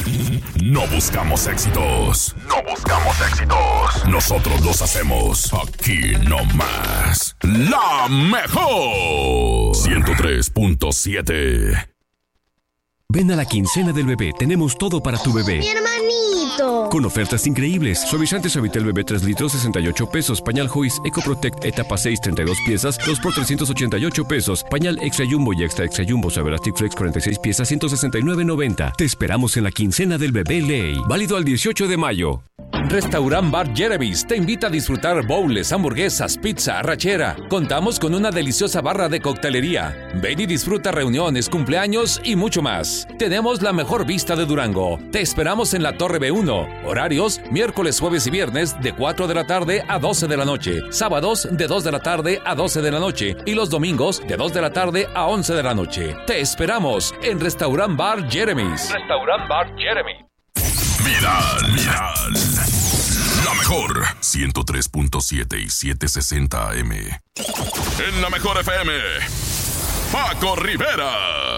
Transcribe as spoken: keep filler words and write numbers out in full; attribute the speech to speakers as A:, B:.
A: No buscamos éxitos. No buscamos éxitos. Nosotros los hacemos aquí nomás. La mejor. ciento tres punto siete.
B: Ven a la quincena del bebé. Tenemos todo para tu bebé.
C: ¡Mi hermanito!
B: Con ofertas increíbles. Suavizante Suavitel Bebé tres litros, sesenta y ocho pesos. Pañal Juice Eco Protect Etapa seis, treinta y dos piezas, dos por trescientos ochenta y ocho pesos. Pañal Extra Jumbo y Extra Extra Jumbo Suavelastic Flex cuarenta y seis piezas, ciento sesenta y nueve noventa. Te esperamos en la quincena del bebé Ley. Válido al dieciocho de mayo.
D: Restaurant Bar Jeremy's te invita a disfrutar bowls, hamburguesas, pizza, arrachera. Contamos con una deliciosa barra de coctelería. Ven y disfruta reuniones, cumpleaños y mucho más. Tenemos la mejor vista de Durango. Te esperamos en la Torre B uno. Horarios: miércoles, jueves y viernes de cuatro de la tarde a doce de la noche. Sábados de dos de la tarde a doce de la noche. Y los domingos de dos de la tarde a once de la noche. Te esperamos en Restaurant Bar Jeremy's.
E: Restaurant Bar Jeremy.
A: Viral, viral. La mejor. ciento tres punto siete y setecientos sesenta A M. En la mejor F M. Paco Rivera.